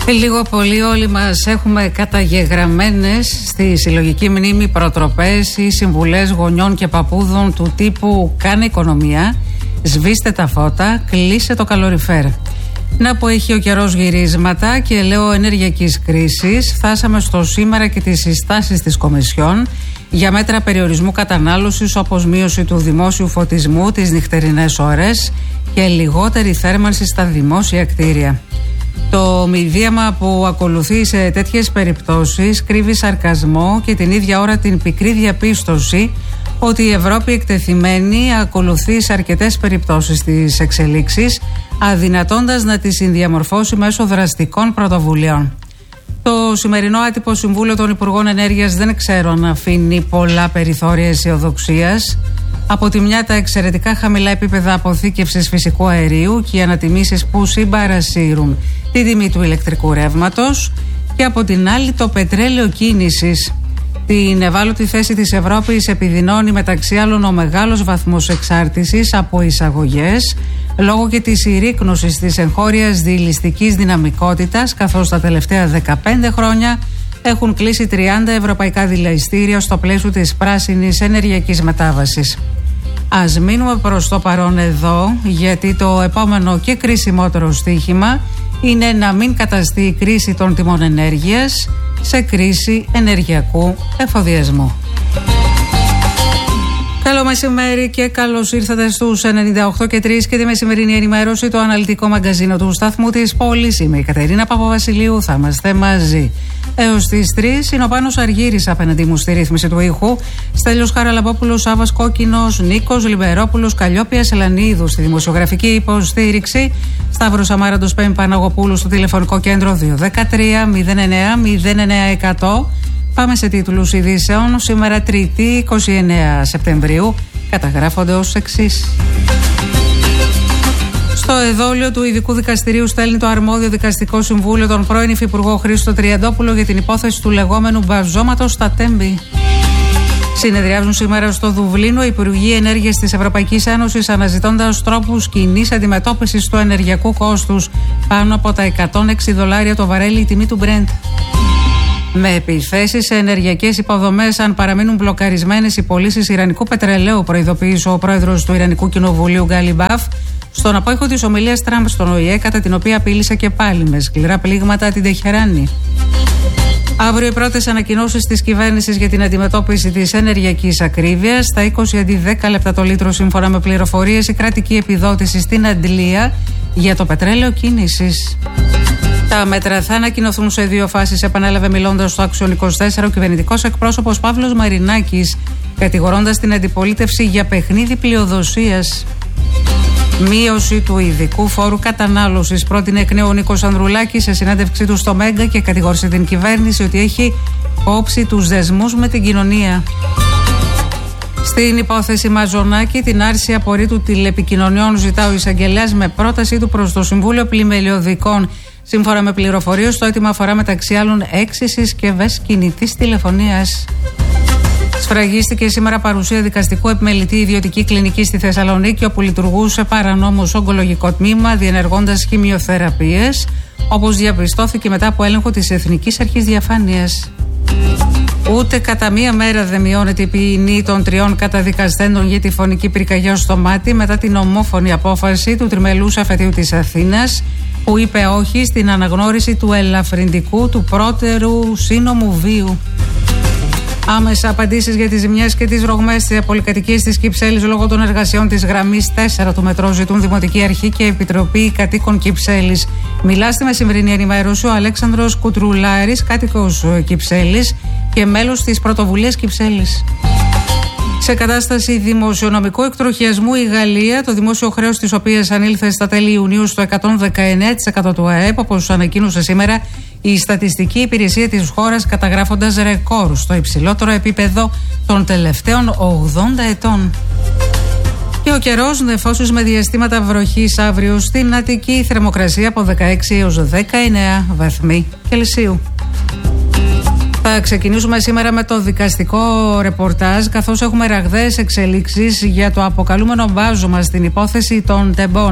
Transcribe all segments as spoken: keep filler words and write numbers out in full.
Λίγο πολύ όλοι μας έχουμε καταγεγραμμένες στη συλλογική μνήμη προτροπές ή συμβουλές γονιών και παππούδων του τύπου «Κάνε οικονομία, σβήστε τα φώτα, κλείσε το καλοριφέρ». Να που έχει ο καιρός γυρίσματα και λέω ενεργειακής κρίσης, φτάσαμε στο σήμερα και τις συστάσεις της Κομισιόν για μέτρα περιορισμού κατανάλωσης, όπως μείωση του δημόσιου φωτισμού τις νυχτερινές ώρες και λιγότερη θέρμανση στα δημόσια κτίρια. Το μηδίαμα που ακολουθεί σε τέτοιες περιπτώσεις κρύβει σαρκασμό και την ίδια ώρα την πικρή διαπίστωση ότι η Ευρώπη εκτεθειμένη ακολουθεί σε αρκετές περιπτώσεις τις εξελίξεις, αδυνατώντας να τις συνδιαμορφώσει μέσω δραστικών πρωτοβουλειών. Το σημερινό άτυπο Συμβούλιο των Υπουργών Ενέργειας δεν ξέρω αν αφήνει πολλά περιθώρια αισιοδοξίας. Από τη μια τα εξαιρετικά χαμηλά επίπεδα αποθήκευσης φυσικού αερίου και οι ανατιμήσεις που συμπαρασύρουν τη τιμή του ηλεκτρικού ρεύματος, και από την άλλη το πετρέλαιο κίνησης. Την ευάλωτη θέση της Ευρώπης επιδεινώνει μεταξύ άλλων ο μεγάλος βαθμός εξάρτησης από εισαγωγές λόγω και της συρρίκνωσης της εγχώριας διηλιστικής δυναμικότητας, καθώς τα τελευταία δεκαπέντε χρόνια έχουν κλείσει τριάντα ευρωπαϊκά δηληστήρια στο πλαίσιο της πράσινης ενεργειακής μετάβασης. Ας μείνουμε προς το παρόν εδώ, γιατί το επόμενο και κρίσιμότερο στοίχημα είναι να μην καταστεί η κρίση των τιμών ενέργειας σε κρίση ενεργειακού εφοδιασμού. Καλό μεσημέρι και καλώς ήρθατε στους ενενήντα οκτώ και τρία και τη μεσημερινή ενημέρωση, το αναλυτικό μαγκαζίνο του σταθμού της πόλης. Είμαι η Κατερίνα Παπαβασιλείου, θα είμαστε μαζί έως τις τρεις. Είναι ο Πάνος Αργύρης απέναντί μου στη ρύθμιση του ήχου, Στέλιος Χαραλαμπόπουλος, Σάβας Κόκκινος, Νίκος Λιμπερόπουλος, Καλλιόπια Σελανίδου στη δημοσιογραφική υποστήριξη, Σταύρος Αμάραντος, Πέμπη Παναγοπούλου στο τηλεφωνικό κέντρο δύο ένα τρία μηδέν εννέα μηδέν εννέα εκατό. Πάμε σε τίτλους ειδήσεων. Σήμερα Τρίτη είκοσι εννέα Σεπτεμβρίου καταγράφονται ως εξής. Στο εδόλιο του Ειδικού Δικαστηρίου στέλνει το αρμόδιο δικαστικό συμβούλιο τον πρώην Υφυπουργό Χρήστο Τριαντόπουλο για την υπόθεση του λεγόμενου μπαζώματος στα Τέμπη. Συνεδριάζουν σήμερα στο Δουβλίνο οι Υπουργοί Ενέργειας της Ευρωπαϊκής Ένωσης, αναζητώντας τρόπους κοινής αντιμετώπισης του ενεργειακού κόστους, πάνω από τα εκατόν έξι δολάρια το βαρέλι η τιμή του Brent. Με επιθέσεις σε ενεργειακές υποδομές, αν παραμείνουν μπλοκαρισμένες οι πωλήσεις ιρανικού πετρελαίου, προειδοποίησε ο πρόεδρος του Ιρανικού Κοινοβουλίου Γκάλι Μπαφ στον απόϊχο της ομιλίας Τραμπ στον Ο Η Ε, κατά την οποία απείλησε και πάλι με σκληρά πλήγματα την Τεχεράνη. Αύριο οι πρώτες ανακοινώσεις της κυβέρνησης για την αντιμετώπιση της ενεργειακής ακρίβειας. Στα είκοσι αντί δέκα λεπτά το λίτρο, σύμφωνα με πληροφορίες, η κρατική επιδότηση στην Αντλία για το πετρέλαιο κίνησης. Τα μέτρα θα ανακοινωθούν σε δύο φάσεις, επανέλαβε μιλώντας στο Άξιον είκοσι τέσσερα ο κυβερνητικός εκπρόσωπος Παύλος Μαρινάκης, κατηγορώντας την αντιπολίτευση για παιχνίδι πλειοδοσίας. Μείωση του ειδικού φόρου κατανάλωσης πρότεινε εκ νέου ο Νίκος Ανδρουλάκης σε συνέντευξή του στο Μέγκα και κατηγόρησε την κυβέρνηση ότι έχει κόψει τους δεσμούς με την κοινωνία. Στην υπόθεση Μαζονάκη, την άρση απορρίτου τηλεπικοινωνιών ζητά ο εισαγγελέας με πρότασή του προς το Συμβούλιο Πλημελιωδικών. Σύμφωνα με πληροφορίες, το αίτημα αφορά μεταξύ άλλων έξι συσκευές κινητής τηλεφωνίας. Σφραγίστηκε σήμερα παρουσία δικαστικού επιμελητή ιδιωτική κλινική στη Θεσσαλονίκη, όπου λειτουργούσε παρανόμως ογκολογικό τμήμα, διενεργώντας χημειοθεραπείες, όπως διαπιστώθηκε μετά από έλεγχο της Εθνικής Αρχής Διαφάνειας. Ούτε κατά μία μέρα δεν μειώνεται η ποινή των τριών καταδικασθέντων για τη φωνική πυρκαγιά στο μάτι μετά την ομόφωνη απόφαση του τριμελούς αφετείου της Αθήνας, που είπε όχι στην αναγνώριση του ελαφρυντικού του πρώτερου σύνομου βίου. Άμεσα απαντήσεις για τις ζημιές και τις ρογμές στις πολυκατοικίες της Κυψέλης λόγω των εργασιών της γραμμής τέσσερα του μετρό ζητούν Δημοτική Αρχή και Επιτροπή Κατοίκων Κυψέλης. Μιλά στη μεσημερινή ενημέρωση ο Αλέξανδρος Κουτρουλάρης, κάτοικος Κυψέλης και μέλος της Πρωτοβουλίας Κυψέλης. Σε κατάσταση δημοσιονομικού εκτροχιασμού η Γαλλία, το δημόσιο χρέος της οποίας ανήλθε στα τέλη Ιουνίου στο εκατόν δεκαεννέα τοις εκατό του ΑΕΠ, όπως ανακοίνωσε σήμερα η Στατιστική Υπηρεσία της χώρας, καταγράφοντας ρεκόρ στο υψηλότερο επίπεδο των τελευταίων ογδόντα ετών. Και ο καιρός, νεφώσεις με διαστήματα βροχής αύριο στην Αττική, θερμοκρασία από δεκαέξι έως δεκαεννέα βαθμοί Κελσίου. Θα ξεκινήσουμε σήμερα με το δικαστικό ρεπορτάζ, καθώς έχουμε ραγδαίες εξελίξεις για το αποκαλούμενο μπάζωμα στην υπόθεση των τεμπών.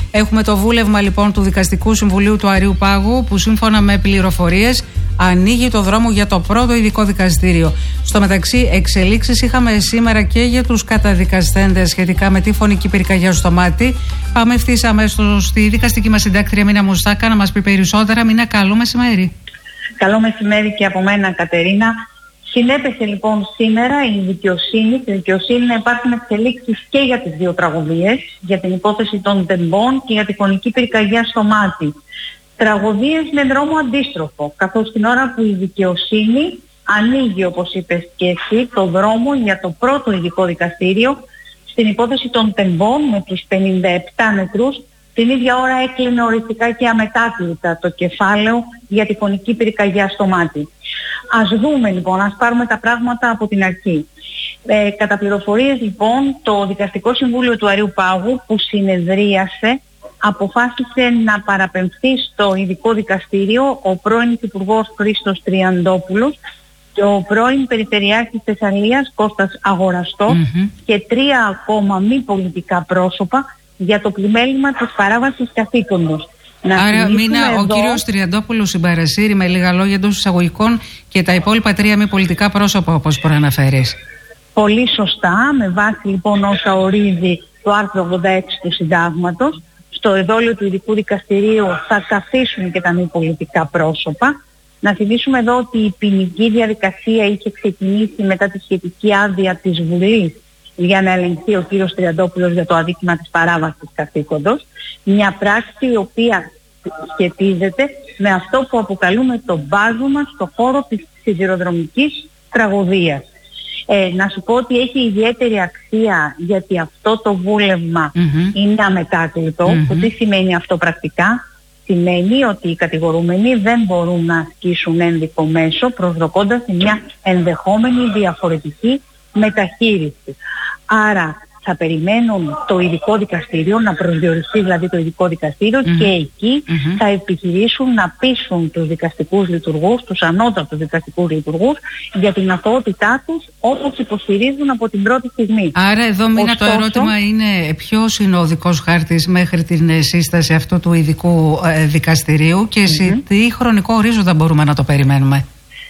Έχουμε το βούλευμα λοιπόν του Δικαστικού Συμβουλίου του Αριού Πάγου, που σύμφωνα με πληροφορίες ανοίγει το δρόμο για το πρώτο ειδικό δικαστήριο. Στο μεταξύ, εξελίξεις είχαμε σήμερα και για τους καταδικασθέντες σχετικά με τη φωνική πυρκαγιά στο μάτι. Πάμε ευθύς αμέσως στη δικαστική μας συντάκτρια Μίνα Μουστάκα να μας πει περισσότερα. Μίνα, καλό μεσημέρι. Καλό μεσημέρι και από μένα, Κατερίνα. Συνέπεσε λοιπόν σήμερα η δικαιοσύνη, στη δικαιοσύνη να υπάρχουν εξελίξεις και για τις δύο τραγωδίες, για την υπόθεση των τεμπών και για τη φωνική πυρκαγιά στο μάτι. Τραγωδίες με δρόμο αντίστροφο, καθώς την ώρα που η δικαιοσύνη ανοίγει, όπως είπες και εσύ, το δρόμο για το πρώτο ειδικό δικαστήριο στην υπόθεση των τεμπών με τους πενήντα επτά νεκρούς. Την ίδια ώρα έκλεινε οριστικά και αμετάκλητα το κεφάλαιο για τη φωνική πυρκαγιά στο μάτι. Ας δούμε λοιπόν, ας πάρουμε τα πράγματα από την αρχή. Ε, κατά πληροφορίες λοιπόν, το Δικαστικό Συμβούλιο του Αριού Πάγου που συνεδρίασε αποφάσισε να παραπεμφθεί στο ειδικό δικαστήριο ο πρώην Υπουργός Χρήστος Τριαντόπουλος, ο πρώην Περιφερειάρχης Θεσσαλίας Κώστας Αγοραστός mm-hmm. και τρία ακόμα μη πολιτικά πρόσωπα για το πλημέλημα της παράβασης καθήκοντος. Άρα, Μίνα, εδώ... ο κύριος Τριαντόπουλος συμπαρασύρει με λίγα λόγια εντός εισαγωγικών και τα υπόλοιπα τρία μη πολιτικά πρόσωπα, όπως προαναφέρεις. Πολύ σωστά, με βάση λοιπόν όσα ορίζει το άρθρο ογδόντα έξι του Συντάγματος, στο εδόλιο του ειδικού δικαστηρίου θα καθίσουν και τα μη πολιτικά πρόσωπα. Να θυμίσουμε εδώ ότι η ποινική διαδικασία είχε ξεκινήσει μετά τη σχετική άδεια της Βουλής για να ελεγχθεί ο κύριος Τριαντόπουλος για το αδίκημα της παράβασης καθήκοντος. Μια πράξη η οποία σχετίζεται με αυτό που αποκαλούμε το μπάζωμα στο χώρο της σιδηροδρομικής τραγωδίας. Ε, να σου πω ότι έχει ιδιαίτερη αξία γιατί αυτό το βούλευμα mm-hmm. είναι αμετάκλητο. Mm-hmm. Τι σημαίνει αυτό πρακτικά? Σημαίνει ότι οι κατηγορούμενοι δεν μπορούν να ασκήσουν ένδικο μέσο προσδοκώντας μια ενδεχόμενη διαφορετική μεταχείριση. Άρα θα περιμένουν το ειδικό δικαστήριο, να προσδιοριστεί δηλαδή το ειδικό δικαστήριο mm-hmm. και εκεί mm-hmm. θα επιχειρήσουν να πείσουν τους δικαστικούς λειτουργούς, τους ανώτατους δικαστικούς λειτουργούς για την αθωότητά τους όπως υποστηρίζουν από την πρώτη στιγμή. Άρα εδώ Μίνα, το ερώτημα είναι ποιος είναι ο οδικός χάρτης μέχρι την σύσταση αυτού του ειδικού ε, δικαστηρίου και mm-hmm. σε τι χρονικό ορίζοντα μπορούμε να το περιμένουμε?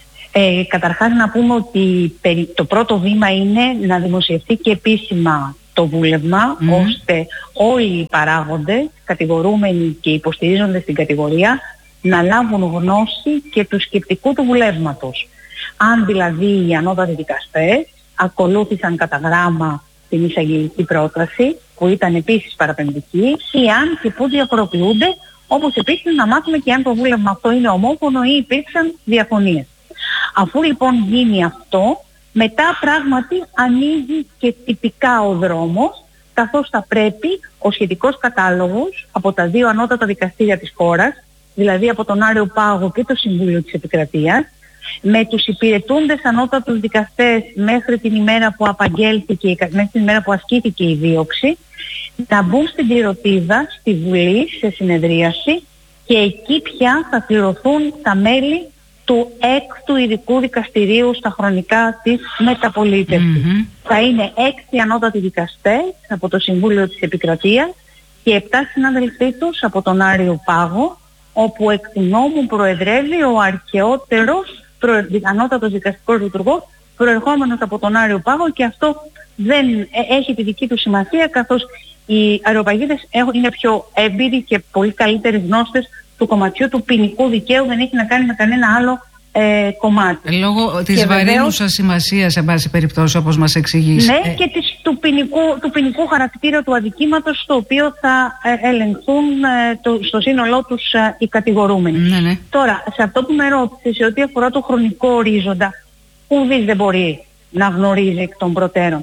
Ε, καταρχάς να πούμε ότι το πρώτο βήμα είναι να δημοσιευτεί και επίσημα το βούλευμα mm. ώστε όλοι οι παράγοντες, κατηγορούμενοι και υποστηρίζονται στην κατηγορία, να λάβουν γνώση και του σκεπτικού του βουλεύματος. Αν δηλαδή οι ανώτατοι δικαστές ακολούθησαν κατά γράμμα την εισαγγελική πρόταση που ήταν επίσης παραπεμπτική ή αν και που διαφοροποιούνται, όπως επίσης να μάθουμε και αν το βούλευμα αυτό είναι ομόφωνο ή υπήρξαν διαφωνίες. Αφού λοιπόν γίνει αυτό, μετά πράγματι ανοίγει και τυπικά ο δρόμος, καθώς θα πρέπει ο σχετικός κατάλογος από τα δύο ανώτατα δικαστήρια της χώρας, δηλαδή από τον Άριο Πάγο και το Συμβούλιο της Επικρατείας, με τους υπηρετούντες ανώτατους δικαστές μέχρι την ημέρα που απαγγέλθηκε, μέχρι την ημέρα που ασκήθηκε η δίωξη, να μπουν στην κληρωτίδα, στη Βουλή, σε συνεδρίαση και εκεί πια θα κληρωθούν τα μέλη του έκτου ειδικού δικαστηρίου στα χρονικά της μεταπολίτευσης. Mm-hmm. Θα είναι έξι ανώτατοι δικαστές από το Συμβούλιο της Επικρατείας και επτά συναδελφοί τους από τον Άριο Πάγο, όπου εκ του νόμου προεδρεύει ο αρχαιότερος προ... ανώτατος δικαστικός λειτουργός προερχόμενος από τον Άριο Πάγο, και αυτό δεν έχει τη δική του σημασία, καθώς οι αεροπαγίδες είναι πιο έμπειροι και πολύ καλύτεροι γνώστες του κομματιού του ποινικού δικαίου, δεν έχει να κάνει με κανένα άλλο ε, κομμάτι. Λόγω της βαρύνουσας σημασίας, σε βάση περιπτώσει, όπως μας εξηγείς. Ναι, ε... και της, του, ποινικού, του ποινικού χαρακτήρα του αδικήματος, στο οποίο θα ε, ελεγχθούν ε, το, στο σύνολό τους ε, οι κατηγορούμενοι. Ναι, ναι. Τώρα, σε αυτό που με ρώτησε, σε ό,τι αφορά το χρονικό ορίζοντα, ουδής δεν μπορεί να γνωρίζει εκ των προτέρων.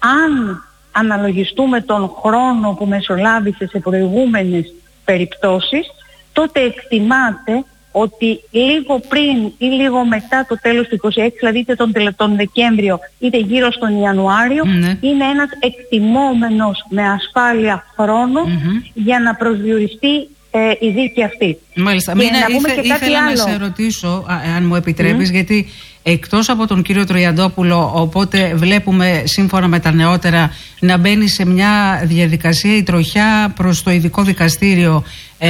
Αν αναλογιστούμε τον χρόνο που μεσολάβησε σε προηγούμενες περιπτώσεις, τότε εκτιμάται ότι λίγο πριν ή λίγο μετά το τέλος του είκοσι έξι, δηλαδή είτε τον, τον Δεκέμβριο είτε γύρω στον Ιανουάριο, mm-hmm. είναι ένας εκτιμόμενος με ασφάλεια χρόνος mm-hmm. για να προσδιοριστεί ε, η δίκη αυτή. Μάλιστα. Και Μίνα, να πούμε ήθε, και κάτι ήθελα άλλο. να σε ρωτήσω, αν μου επιτρέπεις, mm. γιατί εκτός από τον κύριο Τριαντόπουλο, οπότε βλέπουμε σύμφωνα με τα νεότερα να μπαίνει σε μια διαδικασία η τροχιά προς το ειδικό δικαστήριο. Ε,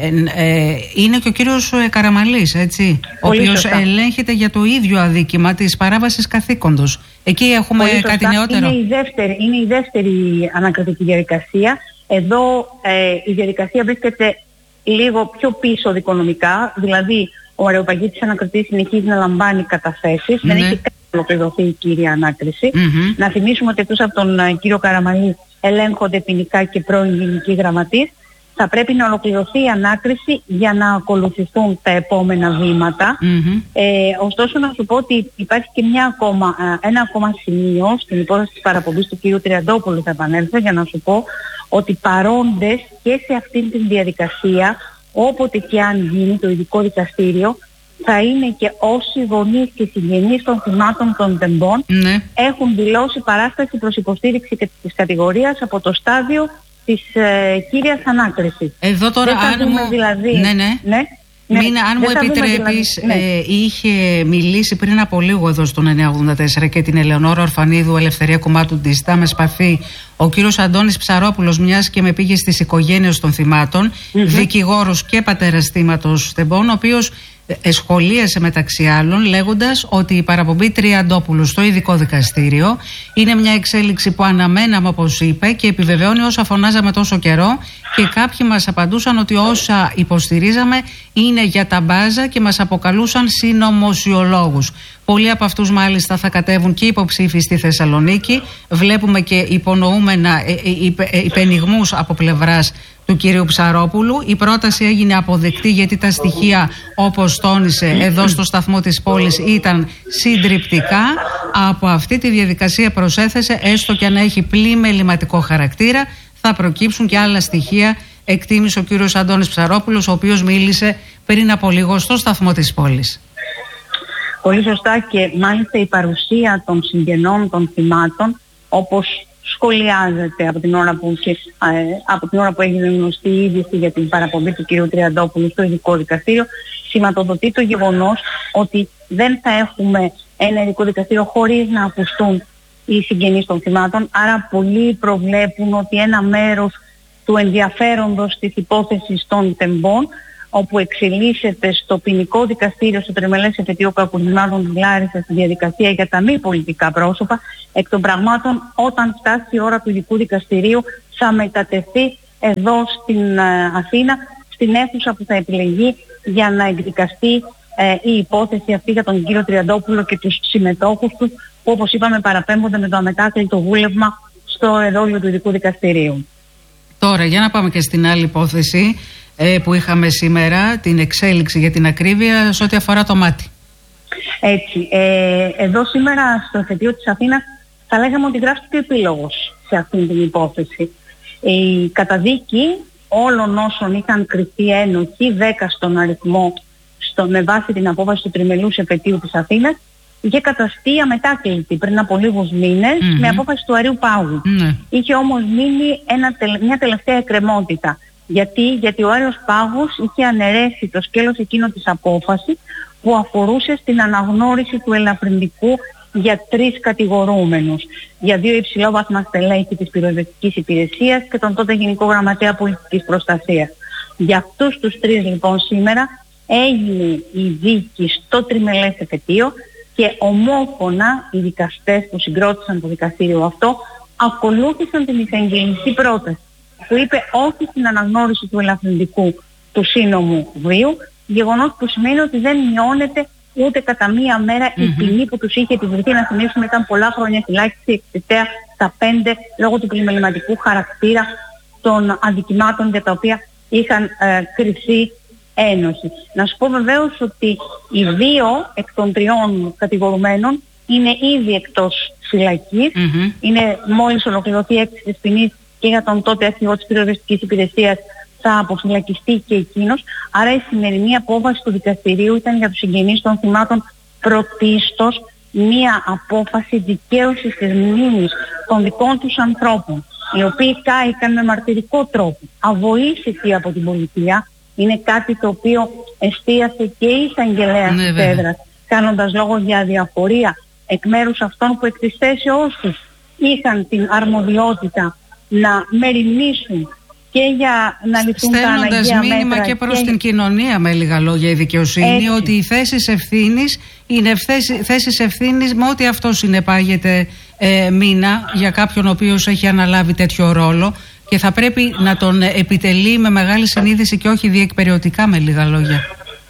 ε, είναι και ο κύριος Καραμανλής, έτσι, Πολύ ο οποίος σωστά. ελέγχεται για το ίδιο αδίκημα της παράβασης καθήκοντος. Εκεί έχουμε Πολύ κάτι σωστά. νεότερο. Είναι η δεύτερη, είναι η δεύτερη ανακριτική διαδικασία. Εδώ ε, η διαδικασία βρίσκεται λίγο πιο πίσω δικονομικά, δηλαδή ο αρεοπαγίτης ανακριτής συνεχίζει να λαμβάνει καταθέσεις, Ναι. δεν έχει καν ολοκληρωθεί η κύρια ανάκριση. Mm-hmm. Να θυμίσουμε ότι εκτός από τον uh, κύριο Καραμανλή ελέγχονται ποινικά και πρώην γενικοί γραμματείς. Θα πρέπει να ολοκληρωθεί η ανάκριση για να ακολουθηθούν τα επόμενα βήματα. Mm-hmm. Ε, ωστόσο να σου πω ότι υπάρχει και μια ακόμα, ένα ακόμα σημείο στην υπόθεση της παραπομπής του κύριου Τριαντόπουλου, θα επανέλθω για να σου πω ότι παρόντες και σε αυτήν την διαδικασία, όποτε και αν γίνει το ειδικό δικαστήριο, θα είναι και όσοι γονείς και συγγενείς των θυμάτων των τεμπών Ναι. έχουν δηλώσει παράσταση προς υποστήριξη και της κατηγορίας από το στάδιο της ε, κύριας ανάκρισης. Εδώ τώρα, Δεν θα αν δούμε μου... δηλαδή... Ναι, ναι. ναι. Ναι, Μίνα, αν μου επιτρέπεις, δηλαδή, ναι. ε, είχε μιλήσει πριν από λίγο εδώ στον εννιακόσια ογδόντα τέσσερα και την Ελεονόρα Ορφανίδου, Ελευθερία Κομμάτου Ντιστά, με σπαθή, ο κύριος Αντώνης Ψαρόπουλος, μιας και με πήγε στις οικογένειες των θυμάτων, mm-hmm. δικηγόρος και πατέρας θύματος τεμπών, ο οποίος εσχολίασε μεταξύ άλλων λέγοντας ότι η παραπομπή Τριαντόπουλου στο ειδικό δικαστήριο είναι μια εξέλιξη που αναμέναμε, όπως είπε, και επιβεβαιώνει όσα φωνάζαμε τόσο καιρό, και κάποιοι μας απαντούσαν ότι όσα υποστηρίζαμε είναι για τα μπάζα και μας αποκαλούσαν συνωμοσιολόγους. Πολλοί από αυτούς μάλιστα θα κατέβουν και υποψήφοι στη Θεσσαλονίκη. Βλέπουμε και υπονοούμενα υπενιγμούς από πλευράς του κυρίου Ψαρόπουλου. Η πρόταση έγινε αποδεκτή γιατί τα στοιχεία, όπως τόνισε εδώ στο σταθμό της πόλης, ήταν συντριπτικά. Από αυτή τη διαδικασία, προσέθεσε, έστω και αν έχει πλήρη ελληματικό χαρακτήρα, θα προκύψουν και άλλα στοιχεία, εκτίμησε ο κύριος Αντώνης Ψαρόπουλος, ο οποίος μίλησε πριν από λίγο στο σταθμό της πόλης. Πολύ σωστά, και μάλιστα η παρουσία των συγγενών των θυμάτων, όπως σχολιάζεται από την ώρα που, και, ε, από την ώρα που έγινε γνωστή η είδηση για την παραπομπή του κ. Τριαντόπουλου στο ειδικό δικαστήριο, σηματοδοτεί το γεγονός ότι δεν θα έχουμε ένα ειδικό δικαστήριο χωρίς να ακουστούν οι συγγενείς των θυμάτων. Άρα πολλοί προβλέπουν ότι ένα μέρος του ενδιαφέροντος της υπόθεσης των τεμπών, όπου εξελίσσεται στο ποινικό δικαστήριο, στο τριμελές εφετείο κακουργημάτων της Λάρισσας, στη διαδικασία για τα μη πολιτικά πρόσωπα, εκ των πραγμάτων, όταν φτάσει η ώρα του ειδικού δικαστηρίου, θα μετατεθεί εδώ στην ε, Αθήνα, στην αίθουσα που θα επιλεγεί για να εκδικαστεί ε, η υπόθεση αυτή για τον κύριο Τριαντόπουλο και τους συμμετόχους του, που όπως είπαμε παραπέμπονται με το αμετάκλητο βούλευμα στο εδόλιο του ειδικού δικαστηρίου. Τώρα, για να πάμε και στην άλλη υπόθεση που είχαμε σήμερα, την εξέλιξη για την ακρίβεια σε ό,τι αφορά το μάτι. Έτσι, ε, εδώ σήμερα στο εφετείο της Αθήνας θα λέγαμε ότι γράφτηκε επίλογος σε αυτήν την υπόθεση. Η καταδίκη όλων όσων είχαν κριθεί ένοχοι, δέκα στον αριθμό, στο, με βάση την απόφαση του τριμελούς εφετείου της Αθήνας, είχε καταστεί αμετάκλητη πριν από λίγους μήνες mm-hmm. με απόφαση του Αρείου Πάγου. Mm-hmm. Είχε όμως μείνει ένα, μια τελευταία εκκρεμότητα. Γιατί, γιατί ο Άρεος Πάγος είχε αναιρέσει το σκέλος εκείνο της απόφασης που αφορούσε στην αναγνώριση του ελαφρυντικού για τρεις κατηγορούμενους. Για δύο υψηλόβαθμα στελέχη της πυροσβεστικής υπηρεσίας και τον τότε Γενικό Γραμματέα Πολιτικής Προστασίας. Για αυτούς τους τρεις λοιπόν σήμερα έγινε η δίκη στο τριμελές εφετείο και ομόφωνα οι δικαστές που συγκρότησαν το δικαστήριο αυτό ακολούθησαν την εισαγγελική πρόταση που είπε όχι στην αναγνώριση του ελαφρυντικού του σύνομου βίου, γεγονός που σημαίνει ότι δεν μειώνεται ούτε κατά μία μέρα mm-hmm. η ποινή που τους είχε επιβληθεί. Να θυμίσουμε, ήταν πολλά χρόνια φυλάκιση, εξαιτία στα πέντε λόγω του πλημεληματικού χαρακτήρα των αντικειμάτων για τα οποία είχαν ε, κρυφθεί ένοχοι. Να σου πω βεβαίως ότι οι δύο εκ των τριών κατηγορουμένων είναι ήδη εκτός φυλακής. Mm-hmm. Είναι μόλις ολοκληρωθεί η έξι της ποινής και για τον τότε αρχηγό της πυροσβεστικής υπηρεσίας θα αποφυλακιστεί και εκείνος. Άρα η σημερινή απόφαση του δικαστηρίου ήταν για τους συγγενείς των θυμάτων πρωτίστως μία απόφαση δικαίωσης της μνήμης των δικών τους ανθρώπων. οι οποίοι κάηκαν με μαρτυρικό τρόπο, αβοήθητοι από την πολιτεία. Είναι κάτι το οποίο εστίασε και η εισαγγελέας ναι, της έδρας, κάνοντας λόγο για αδιαφορία εκ μέρους αυτών που εκ της θέσεώς τους είχαν την αρμοδιότητα να μεριμνήσουν και για να λυθούν τα αναγκαία μέτρα. Στέλνοντας μήνυμα και προς και... την κοινωνία, με λίγα λόγια, η δικαιοσύνη, έτσι, ότι οι θέσεις ευθύνης είναι θέσεις ευθύνης με ό,τι αυτό συνεπάγεται ε, μήνα για κάποιον ο οποίος έχει αναλάβει τέτοιο ρόλο και θα πρέπει να τον επιτελεί με μεγάλη συνείδηση και όχι διεκπεραιωτικά, με λίγα λόγια.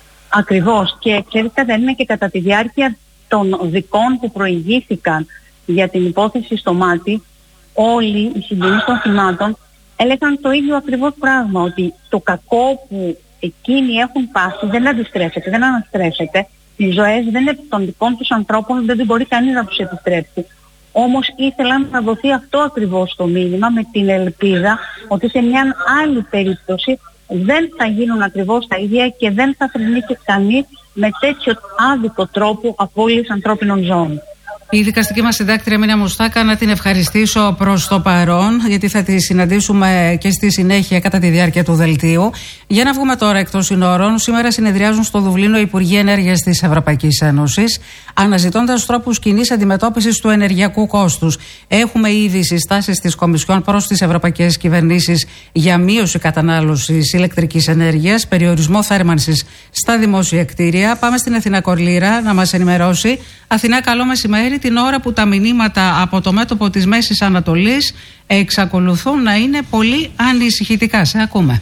Ακριβώς. Και ξέρετε, δεν είναι και κατά τη διάρκεια των δικών που προηγήθηκαν για την υπόθεση στο Μάτι, όλοι οι συγγενείς των θυμάτων έλεγαν το ίδιο ακριβώς πράγμα, ότι το κακό που εκείνοι έχουν πάσει δεν αντιστρέφεται, δεν αναστρέφεται. Οι ζωές δεν είναι των δικών τους ανθρώπων, δεν μπορεί κανείς να τους επιστρέψει. Όμως ήθελαν να δοθεί αυτό ακριβώς το μήνυμα, με την ελπίδα ότι σε μια άλλη περίπτωση δεν θα γίνουν ακριβώς τα ίδια και δεν θα θρηνήσει κανείς με τέτοιο άδικο τρόπο απώλειες ανθρώπινων ζώων. Η δικαστική μας συντάκτρια Μίνα Μουστάκα, να την ευχαριστήσω προς το παρόν, γιατί θα τη συναντήσουμε και στη συνέχεια κατά τη διάρκεια του δελτίου. Για να βγούμε τώρα εκτός συνόρων, σήμερα συνεδριάζουν στο Δουβλίνο οι Υπουργοί Ενέργειας της Ευρωπαϊκής Ένωσης, αναζητώντας τρόπους κοινής αντιμετώπισης του ενεργειακού κόστους. Έχουμε ήδη συστάσεις της Κομισιόν προς τις ευρωπαϊκές κυβερνήσεις για μείωση κατανάλωσης ηλεκτρικής ενέργειας, περιορισμό θέρμανσης στα δημόσια κτίρια. Πάμε στην Αθηνά Κορλήρα να μας ενημερώσει. Αθηνά, καλό μεσημέρι. Την ώρα που τα μηνύματα από το μέτωπο της Μέσης Ανατολής εξακολουθούν να είναι πολύ ανησυχητικά. Σε ακούμε.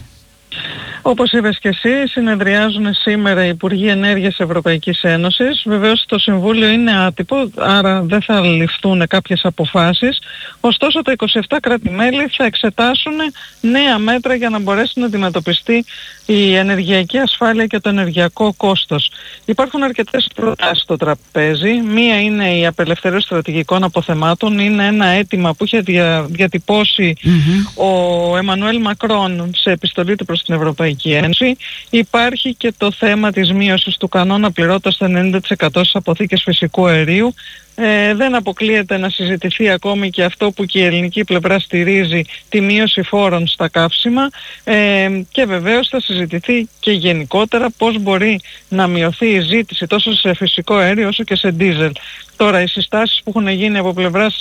Όπως είπες και εσύ, συνεδριάζουν σήμερα οι Υπουργοί Ενέργειας Ευρωπαϊκής Ένωσης. Βεβαίως το Συμβούλιο είναι άτυπο, άρα δεν θα ληφθούν κάποιες αποφάσεις. Ωστόσο τα είκοσι επτά κράτη-μέλη θα εξετάσουν νέα μέτρα για να μπορέσει να αντιμετωπιστεί η ενεργειακή ασφάλεια και το ενεργειακό κόστος. Υπάρχουν αρκετές προτάσεις στο τραπέζι. Μία είναι η απελευθέρωση στρατηγικών αποθεμάτων. Είναι ένα αίτημα που είχε δια, διατυπώσει mm-hmm. ο Εμμανουέλ Μακρόν σε επιστολή του προς την Ευρωπαϊκή Ένωση. Υπάρχει και το θέμα της μείωσης του κανόνα πληρότητας στο ενενήντα τοις εκατό στις αποθήκες φυσικού αερίου. Ε, δεν αποκλείεται να συζητηθεί ακόμη και αυτό που και η ελληνική πλευρά στηρίζει, τη μείωση φόρων στα καύσιμα, ε, και βεβαίως θα συζητηθεί και γενικότερα πώς μπορεί να μειωθεί η ζήτηση τόσο σε φυσικό αέριο όσο και σε ντίζελ. Τώρα οι συστάσεις που έχουν γίνει από πλευράς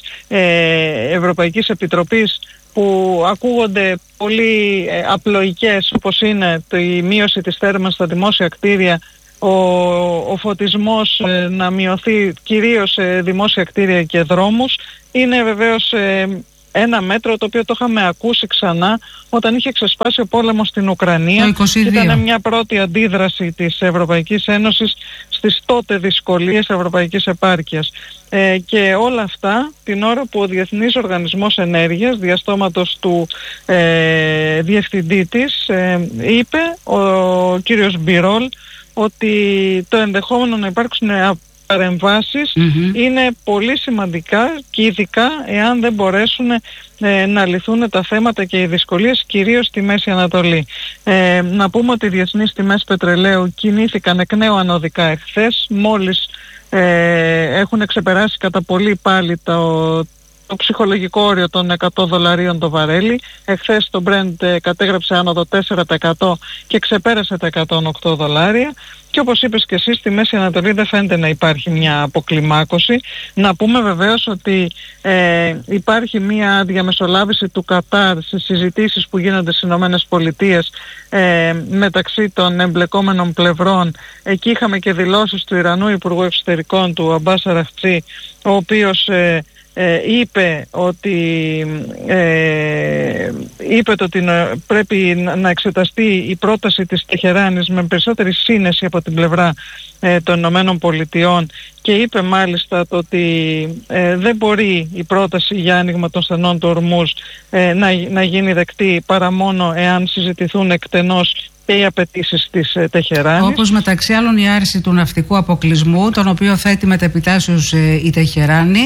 ε, Ευρωπαϊκής Επιτροπής, που ακούγονται πολύ ε, απλοϊκές, όπως είναι το, η μείωση της θέρμανσης στα δημόσια κτίρια, ο, ο φωτισμός ε, να μειωθεί κυρίως σε δημόσια κτίρια και δρόμους, είναι βεβαίως ε, ένα μέτρο το οποίο το είχαμε ακούσει ξανά όταν είχε ξεσπάσει ο πόλεμος στην Ουκρανία. Ήταν μια πρώτη αντίδραση της Ευρωπαϊκής Ένωσης στις τότε δυσκολίες ευρωπαϊκής επάρκειας. Ε, και όλα αυτά την ώρα που ο Διεθνής Οργανισμός Ενέργειας, διαστόματος του ε, διευθυντή της, ε, είπε, ο κύριος Μπιρόλ, ότι το ενδεχόμενο να υπάρξουν παρεμβάσεις mm-hmm. είναι πολύ σημαντικά και ειδικά εάν δεν μπορέσουν ε, να λυθούν τα θέματα και οι δυσκολίες κυρίως στη Μέση Ανατολή. Ε, να πούμε ότι οι διεθνείς τιμές πετρελαίου κινήθηκαν εκ νέου ανωδικά εχθές, μόλις ε, έχουν ξεπεράσει κατά πολύ πάλι το, το ψυχολογικό όριο των εκατό δολαρίων το βαρέλι. Εχθές το Brent κατέγραψε άνοδο τέσσερα τοις εκατό και ξεπέρασε τα εκατόν οκτώ δολάρια. Και όπως είπες και εσύ, στη Μέση Ανατολή δεν φαίνεται να υπάρχει μια αποκλιμάκωση. Να πούμε βεβαίως ότι ε, υπάρχει μια διαμεσολάβηση του Κατάρ σε συζητήσεις που γίνονται στις Ηνωμένες Πολιτείες ε, μεταξύ των εμπλεκόμενων πλευρών. Εκεί είχαμε και δηλώσεις του Ιρανού Υπουργού Εξωτερικών, του Αμπάς Αραχτζή, ο οποίος ε, Ε, είπε ότι ε, είπε ότι πρέπει να εξεταστεί η πρόταση της Τεχεράνης με περισσότερη σύνεση από την πλευρά ε, των Ηνωμένων Πολιτειών, και είπε μάλιστα το ότι ε, δεν μπορεί η πρόταση για άνοιγμα των στενών του Ορμούζ ε, να, να γίνει δεκτή παρά μόνο εάν συζητηθούν εκτενώς και οι απαιτήσεις της ε, Τεχεράνης. Όπως μεταξύ άλλων η άρση του ναυτικού αποκλεισμού, τον οποίο θέτει μετεπιτάσεως ε, η Τεχεράνη,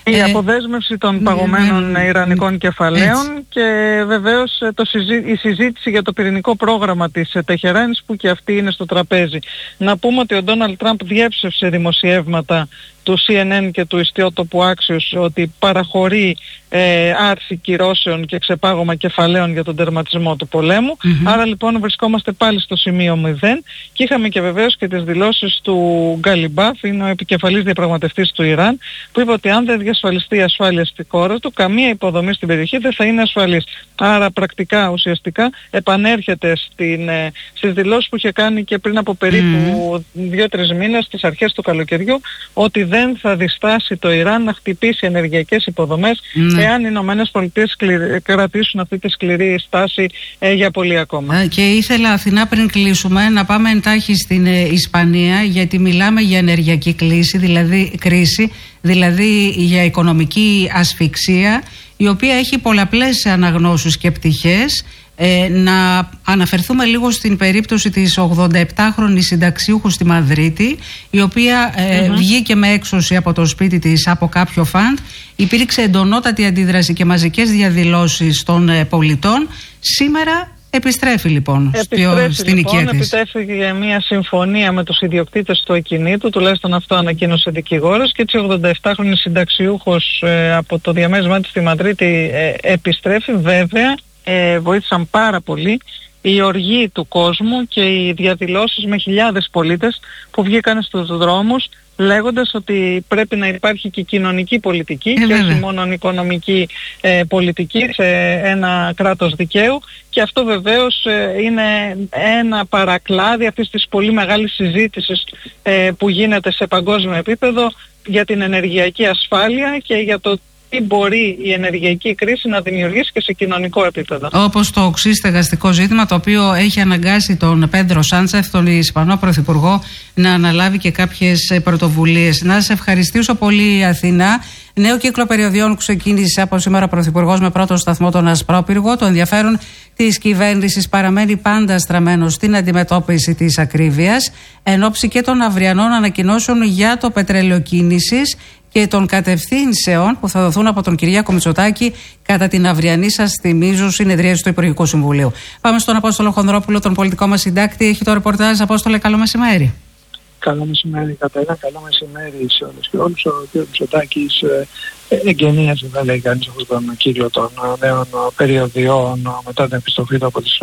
Η αποδέσμευση των παγωμένων ε, ε, ιρανικών ε, κεφαλαίων έτσι. Και βεβαίως το συζή... η συζήτηση για το πυρηνικό πρόγραμμα της Τεχεράνης που και αυτή είναι στο τραπέζι. Να πούμε ότι ο Ντόναλντ Τραμπ διέψευσε δημοσιεύματα του σι εν εν και του ιστιότοπου Axios ότι παραχωρεί ε, άρση κυρώσεων και ξεπάγωμα κεφαλαίων για τον τερματισμό του πολέμου. Mm-hmm. Άρα λοιπόν βρισκόμαστε πάλι στο σημείο μηδέν και είχαμε και βεβαίως και τις δηλώσεις του Γκαλιμπάφ, είναι ο επικεφαλής διαπραγματευτής του Ιράν, που είπε ότι αν δεν διασφαλιστεί η ασφάλεια στη χώρα του, καμία υποδομή στην περιοχή δεν θα είναι ασφαλής. Άρα πρακτικά ουσιαστικά επανέρχεται στην, ε, στις δηλώσεις που είχε κάνει και πριν από περίπου mm. δύο-τρεις μήνες, στις αρχές του καλοκαιριού, ότι δεν θα διστάσει το Ιράν να χτυπήσει ενεργειακές υποδομές mm. εάν οι Ηνωμένες Πολιτείες κρατήσουν αυτή τη σκληρή στάση ε, για πολύ ακόμα. Και ήθελα, Αθηνά, πριν κλείσουμε, να πάμε εντάχει στην ε, Ισπανία, γιατί μιλάμε για ενεργειακή κρίση, δηλαδή, κρίση, δηλαδή για οικονομική ασφυξία, η οποία έχει πολλαπλές αναγνώσεις και πτυχές. Ε, να αναφερθούμε λίγο στην περίπτωση της ογδονταεπτάχρονης συνταξιούχου στη Μαδρίτη, η οποία ε, mm-hmm. βγήκε με έξωση από το σπίτι της από κάποιο φαντ. Υπήρξε εντονότατη αντίδραση και μαζικές διαδηλώσεις των ε, πολιτών. Σήμερα επιστρέφει λοιπόν επιστρέφει, στην λοιπόν, οικία της. Επιτέφθηκε μια συμφωνία με τους ιδιοκτήτες του ακινήτου, τουλάχιστον αυτό ανακοίνωσε δικηγόρος, και έτσι ο ογδονταεπτάχρονης συνταξιούχος ε, από το διαμέρισμά της στη Μαδρίτη ε, επιστρέφει. Βέβαια Ε, βοήθησαν πάρα πολύ η οργή του κόσμου και οι διαδηλώσεις με χιλιάδες πολίτες που βγήκαν στους δρόμους λέγοντας ότι πρέπει να υπάρχει και κοινωνική πολιτική ε, και όχι μόνο οικονομική ε, πολιτική σε ένα κράτος δικαίου, και αυτό βεβαίως ε, είναι ένα παρακλάδι αυτής της πολύ μεγάλης συζήτησης ε, που γίνεται σε παγκόσμιο επίπεδο για την ενεργειακή ασφάλεια και για το τι μπορεί η ενεργειακή κρίση να δημιουργήσει και σε κοινωνικό επίπεδο. Όπως το οξύ στεγαστικό ζήτημα, το οποίο έχει αναγκάσει τον Πέντρο Σάντσεφ, τον Ισπανό Πρωθυπουργό, να αναλάβει και κάποιες πρωτοβουλίες. Να σε ευχαριστήσω πολύ, Αθηνά. Νέο κύκλο περιοδιών που ξεκίνησε από σήμερα ο Πρωθυπουργός με πρώτο σταθμό τον Ασπρόπυργο. Το ενδιαφέρον της κυβέρνησης παραμένει πάντα στραμμένο στην αντιμετώπιση της ακρίβειας, εν ώψη και των αυριανών ανακοινώσεων για το πετρέλαιο κίνησης και των κατευθύνσεων που θα δοθούν από τον Κυριάκο Μητσοτάκη κατά την αυριανή, σας θυμίζω, συνεδρίαση του Υπουργικού Συμβουλίου. Πάμε στον Απόστολο Χονδρόπουλο, τον πολιτικό μας συντάκτη. Έχει το ρεπορτάζ. Απόστολε, καλό μεσημέρι. Καλό μεσημέρι, Κατερίνα. Καλό μεσημέρι σε όλους και όλους. Ο κ. Μητσοτάκης εγκαινίασε, θα λέει κανείς, αυτόν τον κύκλο των νέων περιοδιών μετά την επιστροφή του από τις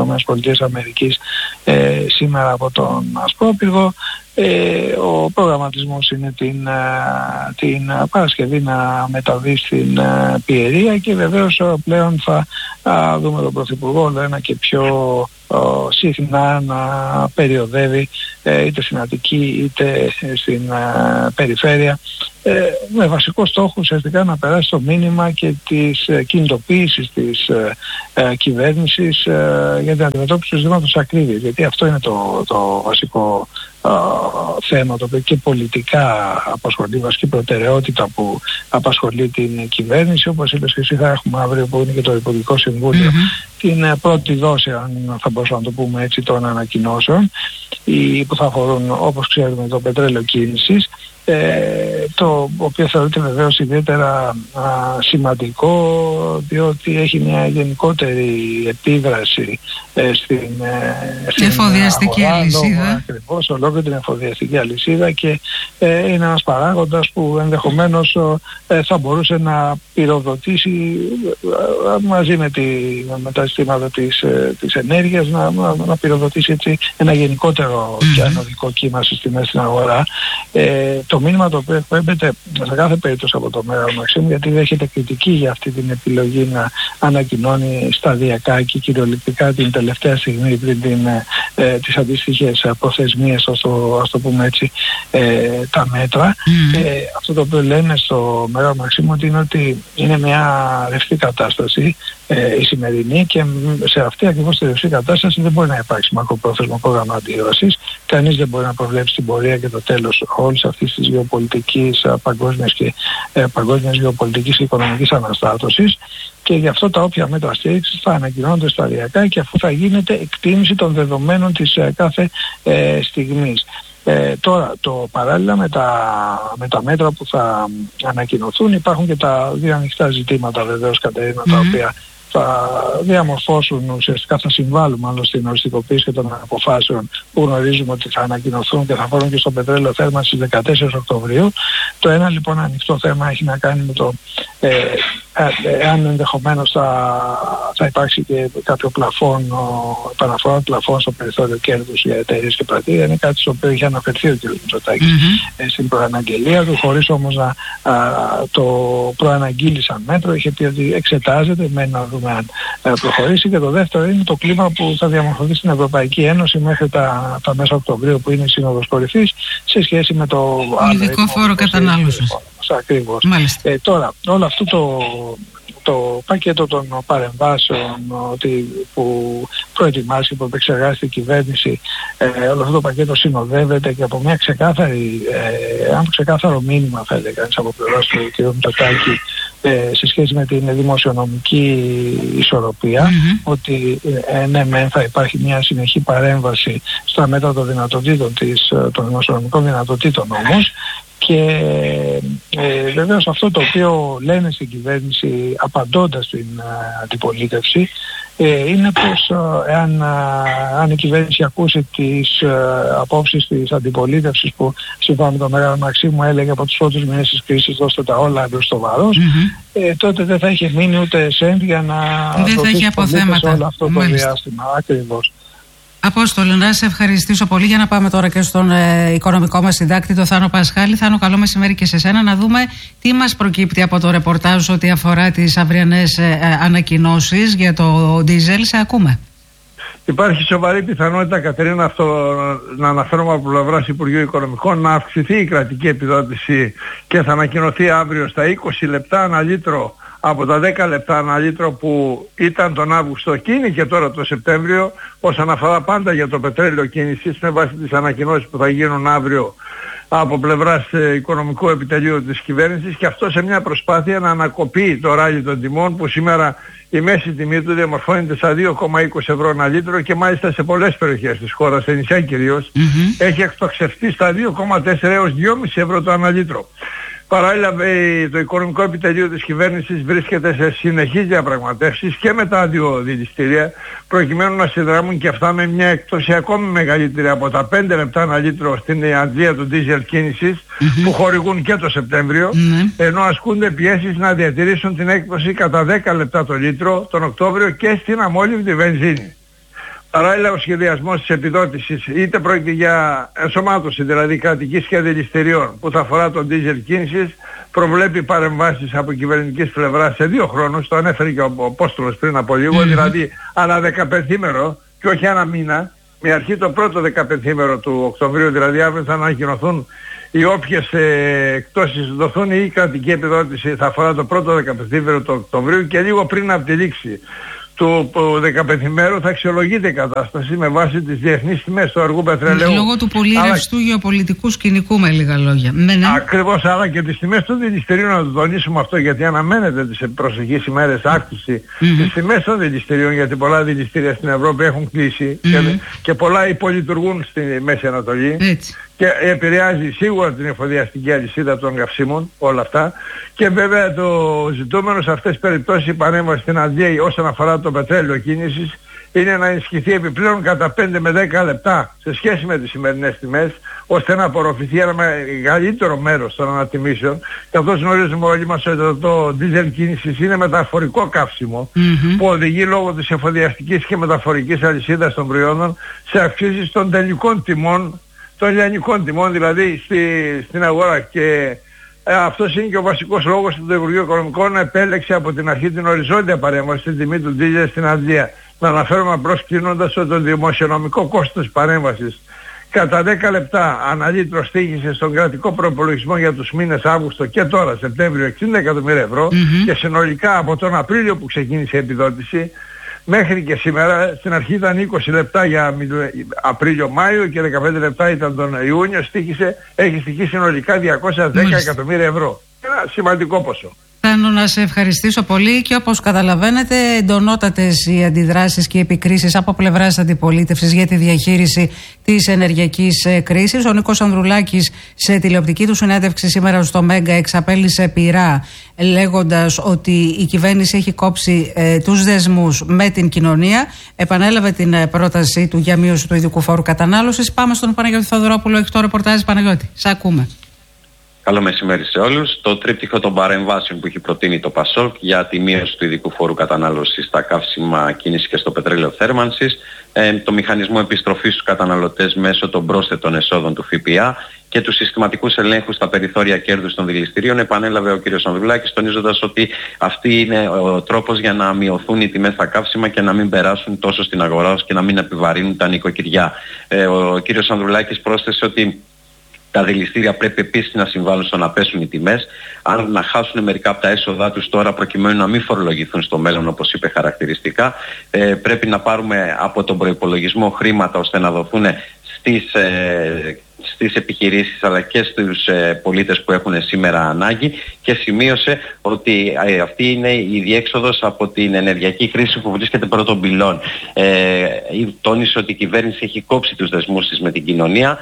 ΗΠΑ ε, σήμερα από τον Ασπρόπυργο. Ε, ο προγραμματισμός είναι την, την Παρασκευή να μεταβεί στην Πιερία, και βεβαίως πλέον θα α, δούμε τον Πρωθυπουργό ένα και πιο ο, συχνά να περιοδεύει ε, είτε στην Αττική είτε στην ε, περιφέρεια, ε, με βασικό στόχο ουσιαστικά να περάσει το μήνυμα και της ε, κινητοποίησης της ε, ε, κυβέρνησης ε, για την αντιμετώπιση του ζητήματος ακρίβειας, γιατί αυτό είναι το, το βασικό Uh, θέμα το οποίο και πολιτικά απασχολεί, βασική προτεραιότητα που απασχολεί την κυβέρνηση. Όπως είπες και εσύ, θα έχουμε αύριο, που είναι και το Υπουργικό Συμβούλιο, mm-hmm. την πρώτη δόση, αν θα μπορούσαμε να το πούμε έτσι, των ανακοινώσεων, οι, που θα αφορούν, όπως ξέρουμε, το πετρέλαιο κίνησης, ε, το οποίο θεωρείται βεβαίως ιδιαίτερα α, σημαντικό, διότι έχει μια γενικότερη επίδραση ε, στην, ε, στην εφοδιαστική αγορά, αλυσίδα. Ακριβώς, ολόκληρη την εφοδιαστική αλυσίδα, και ε, είναι ένας παράγοντας που ενδεχομένως ε, θα μπορούσε να πυροδοτήσει ε, μαζί με, τη, με τα συστήματα της, ε, της ενέργειας να, να, να πυροδοτήσει έτσι ένα γενικότερο mm-hmm. και ανωδικό κύμα στις τιμές στην αγορά. Ε, το μήνυμα το οποίο εκπέμπεται σε κάθε περίπτωση από το Μέγαρο Μαξίμου, γιατί δέχεται κριτική για αυτή την επιλογή να ανακοινώνει σταδιακά και κυριολεκτικά την τελευταία στιγμή πριν την, ε, τις αντίστοιχες προθεσμίες, ας το, ας το πούμε έτσι, ε, τα μέτρα. Mm. Ε, αυτό το οποίο λένε στο Μέγαρο Μαξίμου ότι είναι ότι είναι μια ρευστή κατάσταση ε, η σημερινή, και σε αυτή ακριβώς τη ρευστή κατάσταση δεν μπορεί να υπάρξει μακροπρόθεσμο πρόγραμμα αντίδρασης. Κανείς δεν μπορεί να προβλέψει την πορεία και το τέλος όλης αυτής της γεωπολιτικής, παγκόσμιας και ε, παγκόσμιας γεωπολιτικής και οικονομικής αναστάτωσης, και γι' αυτό τα όποια μέτρα στήριξης θα ανακοινώνονται σταδιακά, και αφού θα γίνεται εκτίμηση των δεδομένων της ε, κάθε ε, στιγμής. Ε, τώρα, το παράλληλα με τα, με τα μέτρα που θα ανακοινωθούν, υπάρχουν και τα δύο ανοιχτά ζητήματα βεβαίως, Κατερίνα, mm-hmm. τα οποία θα διαμορφώσουν, ουσιαστικά θα συμβάλλουν μάλλον στην οριστικοποίηση των αποφάσεων που γνωρίζουμε ότι θα ανακοινωθούν και θα αφορούν και στο πετρέλαιο θέρμανσης στις δεκατέσσερις Οκτωβρίου. Το ένα λοιπόν ανοιχτό θέμα έχει να κάνει με το ε, ε, αν ενδεχομένως θα, θα υπάρξει και κάποιο πλαφόν, επαναφορά πλαφόν στο περιθώριο κέρδους για εταιρείες και πρατήρια. Είναι κάτι στο οποίο είχε αναφερθεί ο κ. Μητσοτάκης mm-hmm. στην προαναγγελία του, χωρίς όμως να α, το προαναγγείλησαν μέτρο. Είχε πει ότι εξετάζεται, μένει να δούμε αν προχωρήσει. Και το δεύτερο είναι το κλίμα που θα διαμορφωθεί στην Ευρωπαϊκή Ένωση μέχρι τα, τα μέσα Οκτωβρίου, που είναι η Σύνοδος Κορυφής, σε σχέση με το ειδικό φόρο κατανάλωσης. Ακριβώς. Ε, τώρα, όλο αυτό το, το πακέτο των παρεμβάσεων ότι, που προετοιμάσει και που επεξεργάζεται η κυβέρνηση, ε, όλο αυτό το πακέτο συνοδεύεται και από μια ξεκάθαρη, ε, ένα ξεκάθαρο μήνυμα, θα έλεγε κανείς, από πλευράς του κ. Μητσοτάκη ε, σε σχέση με την δημοσιονομική ισορροπία, mm-hmm. ότι ε, ναι μεν θα υπάρχει μια συνεχή παρέμβαση στα μέτρα των δυνατοτήτων της, των δημοσιονομικών δυνατοτήτων όμως. Και ε, βεβαίως αυτό το οποίο λένε στην κυβέρνηση απαντώντας στην ε, αντιπολίτευση ε, είναι πως ε, εάν, ε, αν η κυβέρνηση ακούσει τις ε, απόψεις της αντιπολίτευσης, που σύμφωνα με τον Μεγάλο Μαξίμου έλεγε από τους πρώτους μήνες της κρίσης δώστε τα όλα μπρος στο βάρος, mm-hmm. ε, τότε δεν θα είχε μείνει ούτε σέντ για να δοθεί αποθέματα όλο αυτό το Μάλιστα. διάστημα. Ακριβώς. Απόστολε, να σε ευχαριστήσω πολύ. Για να πάμε τώρα και στον ε, οικονομικό μας συντάκτη, τον Θάνο Πασχάλη. Θάνο, καλό μεσημέρι και σε σένα. Να δούμε τι μας προκύπτει από το ρεπορτάζ ό,τι αφορά τις αυριανές ε, ε, ανακοινώσεις για το ντίζελ. Σε ακούμε. Υπάρχει σοβαρή πιθανότητα, Κατερίνα, αυτό να αναφέρουμε από πλευράς Υπουργείου Οικονομικών, να αυξηθεί η κρατική επιδότηση και θα ανακοινωθεί αύριο στα είκοσι λεπτά ανά λίτρο από τα δέκα λεπτά ανά λίτρο που ήταν τον Αύγουστο και είναι και τώρα το Σεπτέμβριο, όσον αφορά πάντα για το πετρέλαιο κίνησης, με βάση τις ανακοινώσεις που θα γίνουν αύριο από πλευράς ε, οικονομικού επιτελείου της κυβέρνησης, και αυτό σε μια προσπάθεια να ανακοπεί το ράλι των τιμών, που σήμερα η μέση τιμή του διαμορφώνεται στα δύο κόμμα είκοσι ευρώ ένα λίτρο και μάλιστα σε πολλές περιοχές της χώρας, σε νησιά κυρίως, mm-hmm. έχει εκτοξευτεί στα δύο κόμμα τέσσερα έως δυόμισι ευρώ το ένα λίτρο. Παράλληλα, το οικονομικό επιτελείο της κυβέρνησης βρίσκεται σε συνεχείς διαπραγματεύσεις και με τα δύο δηληστήρια, προκειμένου να συνδράμουν και αυτά με μια έκπτωση ακόμη μεγαλύτερη από τα πέντε λεπτά ένα λίτρο στην αντλία του ντίζελ κίνησης, mm-hmm. που χορηγούν και το Σεπτέμβριο, mm-hmm. ενώ ασκούνται πιέσεις να διατηρήσουν την έκπτωση κατά δέκα λεπτά το λίτρο τον Οκτώβριο και στην αμόλυβδη βενζίνη. Παράλληλα, ο σχεδιασμός της επιδότησης, είτε πρόκειται για ενσωμάτωση δηλαδή κρατικής και δηληστηριών που θα αφορά τον ντίζελ κίνησης, προβλέπει παρεμβάσεις από κυβερνητικής πλευράς σε δύο χρόνους, το ανέφερε και ο Απόστολος πριν από λίγο, mm-hmm. δηλαδή ανά δεκαπενθήμερο και όχι ένα μήνα, με αρχή το πρώτο δεκαπενθήμερο του Οκτωβρίου, δηλαδή αύριο θα ανακοινωθούν οι όποιες ε, εκτόσεις δοθούν, ή η κρατική επιδότηση θα αφορά το πρώτο δεκαπενθήμερο του Οκτωβρίου, και λίγο πριν από τη λήξη του δεκαπενθήμερου θα αξιολογείται η κατάσταση με βάση τις διεθνείς τιμές του αργού πετρελαίου. Λόγω του πολύ ρευστού αλλά... γεωπολιτικού σκηνικού, με λίγα λόγια. Ναι, ναι. Ακριβώς, αλλά και τις τιμές των δηληστηρίων, να το τονίσουμε αυτό, γιατί αναμένεται τις προσεχείς ημέρες αύξηση mm-hmm. τις τιμές των δηληστηρίων, γιατί πολλά δηληστήρια στην Ευρώπη έχουν κλείσει mm-hmm. και, και πολλά υπολειτουργούν στη Μέση Ανατολή. Έτσι. Και επηρεάζει σίγουρα την εφοδιαστική αλυσίδα των καυσίμων, όλα αυτά. Και βέβαια το ζητούμενο σε αυτές τις περιπτώσεις, η παρέμβαση στην αντλία όσον αφορά το πετρέλαιο κίνησης, είναι να ενισχυθεί επιπλέον κατά πέντε με δέκα λεπτά σε σχέση με τις σημερινές τιμές, ώστε να απορροφηθεί ένα μεγαλύτερο μέρος των ανατιμήσεων, καθώς γνωρίζουμε όλοι μας ότι το ντίζελ κίνησης είναι μεταφορικό καύσιμο, mm-hmm. που οδηγεί λόγω της εφοδιαστικής και μεταφορικής αλυσίδας των προϊόντων σε αυξήσεις των τελικών τιμών, των λιανικών τιμών δηλαδή στη, στην αγορά. Και ε, αυτός είναι και ο βασικός λόγος που το Υπουργείο Οικονομικών επέλεξε από την αρχή την οριζόντια παρέμβαση στην τιμή του ντίζελ στην αντλία. Να αναφέρουμε απλώς κλείνοντας ότι το δημοσιονομικό κόστος παρέμβασης κατά δέκα λεπτά ανά λίτρο στοίχησε στον κρατικό προπολογισμό για τους μήνες Αύγουστο και τώρα Σεπτέμβριο εξήντα εκατομμύρια ευρώ, mm-hmm. και συνολικά από τον Απρίλιο που ξεκίνησε η επιδότηση μέχρι και σήμερα, στην αρχή ήταν είκοσι λεπτά για Απρίλιο-Μάιο και δεκαπέντε λεπτά ήταν τον Ιούνιο, στοίχησε, έχει στοιχεί συνολικά διακόσια δέκα εκατομμύρια ευρώ. Ένα σημαντικό ποσό. Θέλω να σε ευχαριστήσω πολύ και όπως καταλαβαίνετε εντονότατες οι αντιδράσεις και οι επικρίσεις από πλευράς αντιπολίτευσης για τη διαχείριση της ενεργειακής κρίσης. Ο Νίκος Ανδρουλάκης σε τηλεοπτική του συνέντευξη σήμερα στο Μέγκα εξαπέλυσε πειρά λέγοντας ότι η κυβέρνηση έχει κόψει ε, τους δεσμούς με την κοινωνία. Επανέλαβε την ε, πρότασή του για μείωση του ειδικού φόρου κατανάλωσης. Πάμε στον Παναγιώτη Θοδωρόπουλο, έχει το ρεπορτάζ. Παναγιώτη, σε ακούμε. Καλό μεσημέρι σε όλους. Το τρίπτυχο των παρεμβάσεων που έχει προτείνει το ΠΑΣΟΚ για τη μείωση του ειδικού φόρου κατανάλωσης στα καύσιμα κίνησης και στο πετρέλαιο θέρμανσης, ε, το μηχανισμό επιστροφής στους καταναλωτές μέσω των πρόσθετων εσόδων του ΦΠΑ και τους συστηματικούς ελέγχους στα περιθώρια κέρδους των δηληστηρίων, επανέλαβε ο κ. Ανδρουλάκης, τονίζοντας ότι αυτή είναι ο τρόπος για να μειωθούν οι τιμές στα καύσιμα και να μην περάσουν τόσο στην αγορά ώστε και να μην επιβαρύνουν τα νοικοκυριά. Ε, ο κ. Ανδρουλάκης πρόσθεσε ότι τα δηληστήρια πρέπει επίσης να συμβάλλουν στο να πέσουν οι τιμές, αν να χάσουν μερικά από τα έσοδά τους τώρα προκειμένου να μην φορολογηθούν στο μέλλον, όπως είπε χαρακτηριστικά. Ε, πρέπει να πάρουμε από τον προϋπολογισμό χρήματα ώστε να δοθούν στις, ε, στις επιχειρήσεις αλλά και στους ε, πολίτες που έχουν σήμερα ανάγκη, και σημείωσε ότι ε, αυτή είναι η διέξοδος από την ενεργειακή κρίση που βρίσκεται πρώτον πυλών. Ε, τόνισε ότι η κυβέρνηση έχει κόψει τους δεσμούς της με την κοινωνία.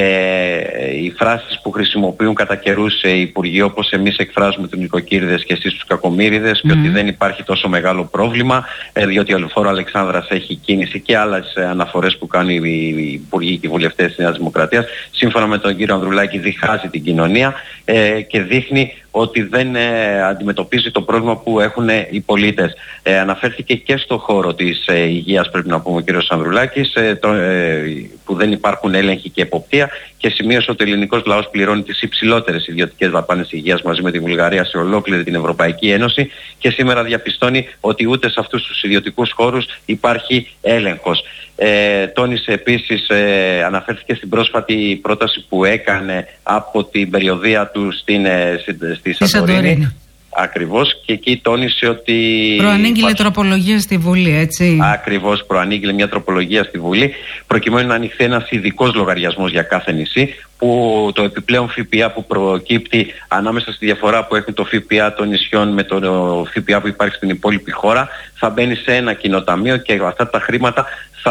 Ε, οι φράσεις που χρησιμοποιούν κατά καιρούς οι υπουργοί, όπως εμείς εκφράζουμε τους νοικοκύριδες και εσείς τους κακομοίριδες, mm. και ότι δεν υπάρχει τόσο μεγάλο πρόβλημα, ε, διότι ο Λεωφόρο Αλεξάνδρας έχει κίνηση και άλλες αναφορές που κάνουν οι υπουργοί και οι βουλευτές της Νέας Δημοκρατίας, σύμφωνα με τον κύριο Ανδρουλάκη διχάζει την κοινωνία ε, και δείχνει ότι δεν ε, αντιμετωπίζει το πρόβλημα που έχουν ε, οι πολίτες. Ε, αναφέρθηκε και στο χώρο της ε, υγείας, πρέπει να πούμε, ο κύριος Ανδρουλάκης, ε, το, ε, που δεν υπάρχουν έλεγχοι και εποπτεία, και σημείωσε ότι ο ελληνικός λαός πληρώνει τις υψηλότερες ιδιωτικές δαπάνες υγείας μαζί με τη Βουλγαρία σε ολόκληρη την Ευρωπαϊκή Ένωση, και σήμερα διαπιστώνει ότι ούτε σε αυτούς τους ιδιωτικούς χώρους υπάρχει έλεγχος. Ε, τόνισε επίσης, ε, αναφέρθηκε στην πρόσφατη πρόταση που έκανε από την περιοδεία του στην, ε, στη Σαντορίνη. Ακριβώς, και εκεί τόνισε ότι προανήγγειλε υπάρχει... τροπολογία στη Βουλή, έτσι. Ακριβώς, προανήγγειλε μια τροπολογία στη Βουλή προκειμένου να ανοιχθεί ένας ειδικός λογαριασμός για κάθε νησί, που το επιπλέον ΦΠΑ που προκύπτει ανάμεσα στη διαφορά που έχουν το ΦΠΑ των νησιών με το ΦΠΑ που υπάρχει στην υπόλοιπη χώρα θα μπαίνει σε ένα κοινό ταμείο, και αυτά τα χρήματα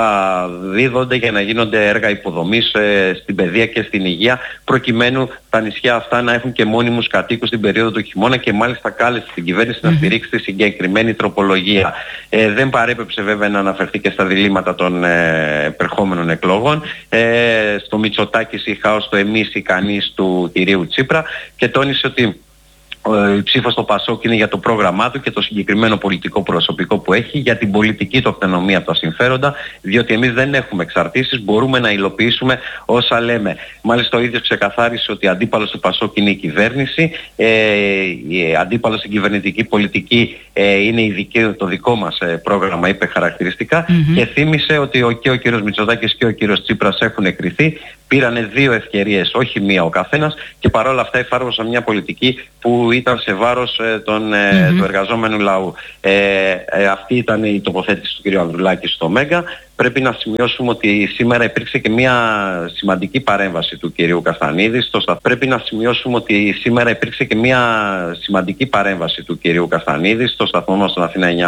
θα δίδονται για να γίνονται έργα υποδομής ε, στην παιδεία και στην υγεία, προκειμένου τα νησιά αυτά να έχουν και μόνιμους κατοίκους την περίοδο του χειμώνα, και μάλιστα κάλεσε την κυβέρνηση mm-hmm. να στηρίξει τη συγκεκριμένη τροπολογία. Ε, δεν παρέπεψε βέβαια να αναφερθεί και στα διλήμματα των ε, επερχόμενων εκλογών. Ε, στο Μητσοτάκης ή χάος, το εμείς ή κανείς του κυρίου Τσίπρα, και τόνισε ότι η ψήφος στο ΠΑΣΟΚ είναι για το πρόγραμμά του και το συγκεκριμένο πολιτικό προσωπικό που έχει, για την πολιτική του αυτονομία από τα συμφέροντα, διότι εμείς δεν έχουμε εξαρτήσεις, μπορούμε να υλοποιήσουμε όσα λέμε. Μάλιστα ο ίδιος ξεκαθάρισε ότι αντίπαλος του ΠΑΣΟΚ είναι η κυβέρνηση, ε, η αντίπαλος στην κυβερνητική πολιτική ε, είναι η δική, το δικό μας ε, πρόγραμμα, είπε χαρακτηριστικά, mm-hmm. και θύμισε ότι ο, και ο κύριος Μητσοτάκης και ο κύριος Τσίπρας έχουν εκκριθεί, πήρανε δύο ευκαιρίες, όχι μία ο καθένας, και παρόλα αυτά εφάρμοσαν μια πολιτική που ήταν σε βάρος ε, των, ε, mm-hmm. του εργαζόμενου λαού. Ε, ε, αυτή ήταν η τοποθέτηση του κ. Ανδρουλάκη στο Μέγκα. Πρέπει να σημειώσουμε ότι σήμερα υπήρξε και μια σημαντική παρέμβαση του κ. Καστανίδη. Στο στα... Πρέπει να σημειώσουμε ότι σήμερα υπήρξε και μια σημαντική παρέμβαση του κ. Καστανίδη στο σταθμό μας στον Αθήνα εννιά.